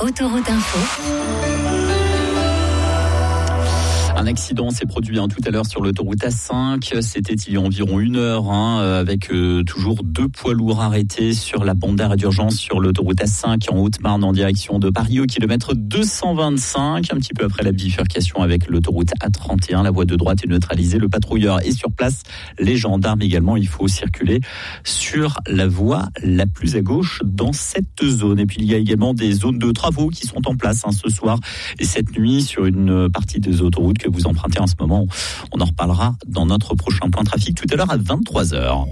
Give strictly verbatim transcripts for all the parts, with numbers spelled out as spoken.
Autoroute Info. Un accident s'est produit hein, tout à l'heure sur l'autoroute A cinq. C'était il y a environ une heure, hein, avec euh, toujours deux poids lourds arrêtés sur la bande d'arrêt d'urgence sur l'autoroute A cinq en Haute-Marne en direction de Paris au kilomètre deux cent vingt-cinq. Un petit peu après la bifurcation avec l'autoroute A trente et un, la voie de droite est neutralisée. Le patrouilleur est sur place. Les gendarmes également. Il faut circuler sur la voie la plus à gauche dans cette zone. Et puis il y a également des zones de travaux qui sont en place hein, ce soir et cette nuit sur une partie des autoroutes que vous empruntez en ce moment. On en reparlera dans notre prochain point trafic tout à l'heure à vingt-trois heures.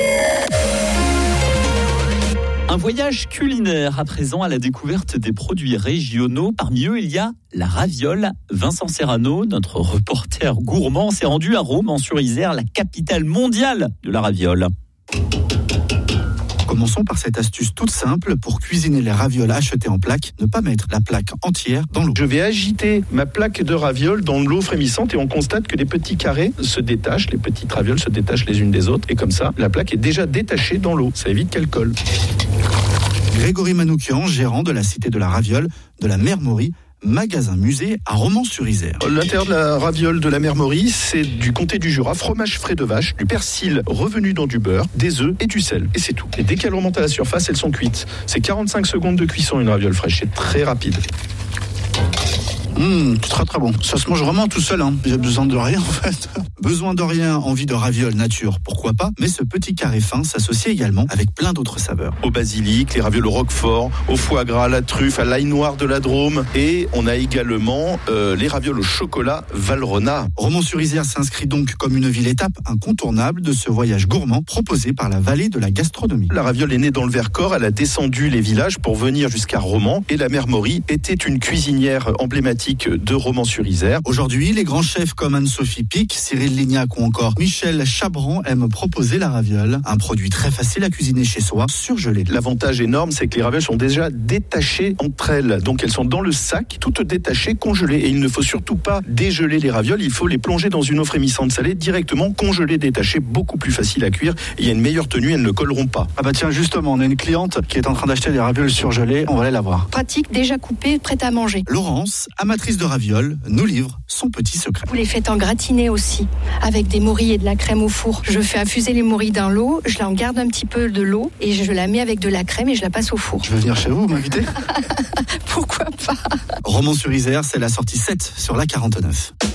Un voyage culinaire à présent à la découverte des produits régionaux. Parmi eux, il y a la raviole. Vincent Serrano, notre reporter gourmand, s'est rendu à Romans-sur-Isère, la capitale mondiale de la raviole. Commençons par cette astuce toute simple pour cuisiner les ravioles achetées en plaques, ne pas mettre la plaque entière dans l'eau. Je vais agiter ma plaque de ravioles dans l'eau frémissante et on constate que les petits carrés se détachent, les petites ravioles se détachent les unes des autres et comme ça, la plaque est déjà détachée dans l'eau. Ça évite qu'elle colle. Grégory Manoukian, gérant de la Cité de la Raviole, de la Mère Maury, magasin-musée à Romans-sur-Isère. L'intérieur de la raviole de la Mère Maury, c'est du comté du Jura, fromage frais de vache, du persil revenu dans du beurre, des œufs et du sel. Et c'est tout. Et dès qu'elles remontent à la surface, elles sont cuites. C'est quarante-cinq secondes de cuisson une raviole fraîche. C'est très rapide. Mmh, très très bon. Ça se mange vraiment tout seul, hein. J'ai besoin de rien en fait. Besoin de rien, envie de ravioles nature, pourquoi pas. Mais ce petit carré fin s'associe également avec plein d'autres saveurs. Au basilic, les ravioles au roquefort, au foie gras, à la truffe, à l'ail noir de la Drôme. Et on a également euh, les ravioles au chocolat Valrhona. Romans-sur-Isère s'inscrit donc comme une ville-étape incontournable de ce voyage gourmand proposé par la vallée de la gastronomie. La raviole est née dans le Vercors, elle a descendu les villages pour venir jusqu'à Romans. Et la Mère Maury était une cuisinière emblématique de Romans-sur-Isère. Aujourd'hui, les grands chefs comme Anne-Sophie Pic, Cyril Lignac ou encore Michel Chabran aiment proposer la raviole, un produit très facile à cuisiner chez soi, surgelé. L'avantage énorme, c'est que les ravioles sont déjà détachées entre elles. Donc elles sont dans le sac, toutes détachées, congelées. Et il ne faut surtout pas dégeler les ravioles, il faut les plonger dans une eau frémissante salée, directement congelées, détachées, beaucoup plus facile à cuire. Et il y a une meilleure tenue, elles ne colleront pas. Ah bah tiens, justement, on a une cliente qui est en train d'acheter des ravioles surgelées, on va aller la voir. Pratique, déjà coupée, prête à manger. Laurence, amatrice de ravioles, nous livre son petit secret. Vous les faites en gratiné aussi, avec des morilles et de la crème au four. Je fais infuser les morilles dans l'eau, je l'en garde un petit peu de l'eau et je la mets avec de la crème et je la passe au four. Je vais venir chez vous, m'inviter. Pourquoi pas? Romans-sur-Isère, c'est la sortie sept sur la quarante-neuf.